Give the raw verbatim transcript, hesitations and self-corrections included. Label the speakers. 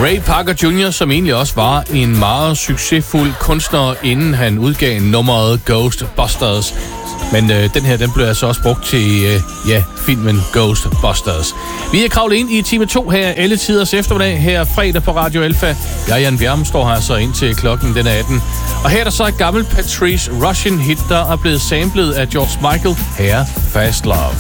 Speaker 1: Ray Parker junior, som egentlig også var en meget succesfuld kunstner, inden han udgav nummeret Ghostbusters. Men øh, den her, den blev altså også brugt til, øh, ja, filmen Ghostbusters. Vi er kravlet ind i time to her, alle tiders eftermiddag, her fredag på Radio Alpha. Jeg, Jan Bjerm, står her så ind til klokken, den er atten. Og her er der så et gammelt Patrice Rushen hit, der er blevet samlet af George Michael, her Fast Love.